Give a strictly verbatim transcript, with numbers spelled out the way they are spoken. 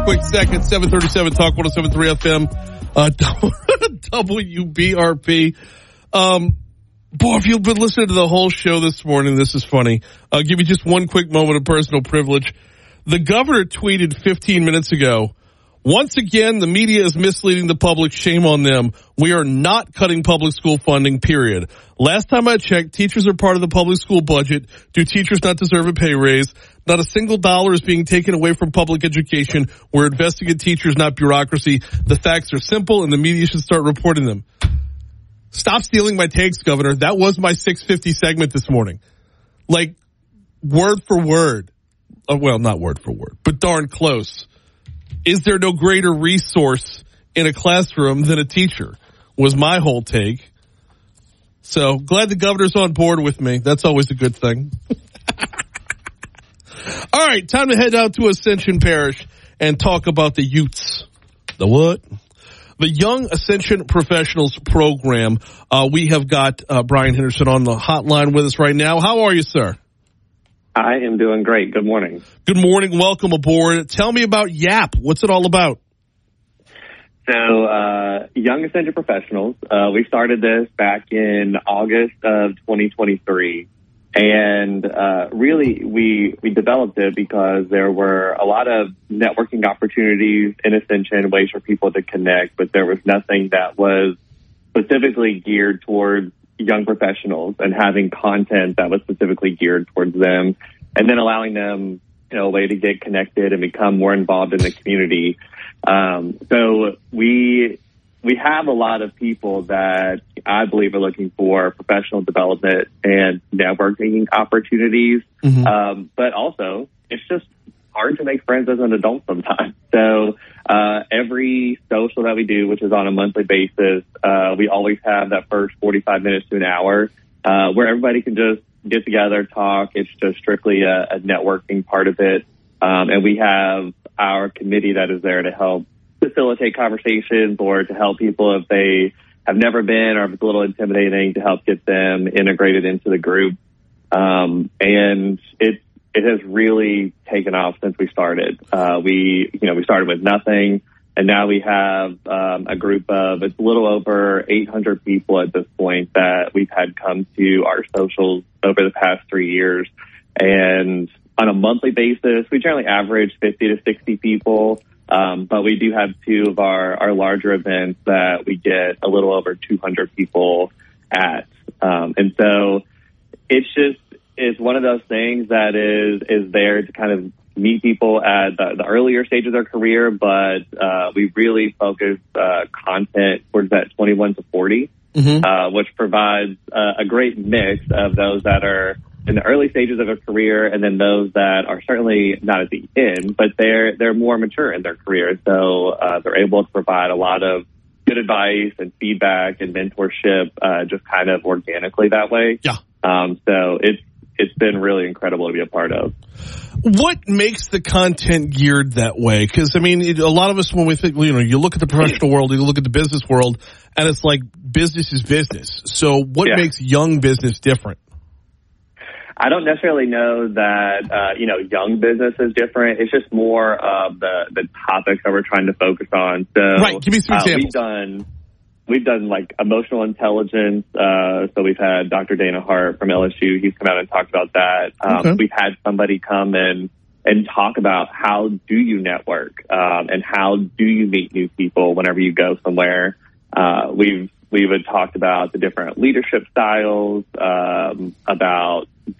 quick second. seven thirty-seven Talk one oh seven point three F M, uh, W B R P. Um, boy, if you've been listening to the whole show this morning, this is funny. I'll give you just one quick moment of personal privilege. The governor tweeted fifteen minutes ago, once again, the media is misleading the public. Shame on them. We are not cutting public school funding, period. Last time I checked, teachers are part of the public school budget. Do teachers not deserve a pay raise? Not a single dollar is being taken away from public education. We're investing in teachers, not bureaucracy. The facts are simple, and the media should start reporting them. Stop stealing my takes, Governor. That was my six fifty segment this morning. Like, word for word. Oh, well, not word for word, but darn close. Is there no greater resource in a classroom than a teacher? Was my whole take. So glad the governor's on board with me. That's always a good thing. All right, time to head out to Ascension Parish and talk about the Utes. The what? The Young Ascension Professionals Program. Uh, we have got uh, Brian Henderson on the hotline with us right now. How are you, sir? I am doing great. Good morning. Good morning. Welcome aboard. Tell me about YAP. What's it all about? So, uh, Young Ascension Professionals, uh, we started this back in August of twenty twenty-three. And uh, really, we we developed it because there were a lot of networking opportunities in Ascension, ways for people to connect, but there was nothing that was specifically geared towards young professionals and having content that was specifically geared towards them, and then allowing them, you know, a way to get connected and become more involved in the community. Um, so we we have a lot of people that I believe are looking for professional development and networking opportunities, mm-hmm. um, but also it's just hard to make friends as an adult sometimes. So uh, every social that we do, which is on a monthly basis, uh, we always have that first forty-five minutes to an hour uh, where everybody can just get together, talk. It's just strictly a, a networking part of it. Um, and we have our committee that is there to help facilitate conversations or to help people if they have never been or if it's a little intimidating, to help get them integrated into the group. Um, and it's It has really taken off since we started. Uh, we, you know, we started with nothing, and now we have um, a group of, it's a little over eight hundred people at this point that we've had come to our socials over the past three years. And on a monthly basis, we generally average fifty to sixty people, um, but we do have two of our, our larger events that we get a little over two hundred people at. Um, and so it's just, it's one of those things that is is there to kind of meet people at the, the earlier stage of their career, but uh, we really focus uh, content towards that twenty-one to forty, mm-hmm. uh, which provides uh, a great mix of those that are in the early stages of a career and then those that are certainly not at the end, but they're they're more mature in their career. So uh, they're able to provide a lot of good advice and feedback and mentorship uh, just kind of organically that way. Yeah. Um, so it's It's been really incredible to be a part of. What makes the content geared that way? Because, I mean, it, a lot of us, when we think, you know, you look at the professional world, you look at the business world, and it's like business is business. So what yeah. makes young business different? I don't necessarily know that, uh, you know, young business is different. It's just more of the, the topics that we're trying to focus on. So, right. Give me some examples. Uh, we've done... We've done like emotional intelligence. Uh, so we've had Doctor Dana Hart from L S U. He's come out and talked about that. Um, okay. We've had somebody come in and talk about how do you network um, and how do you meet new people whenever you go somewhere. Uh, we've we've talked about the different leadership styles, um, about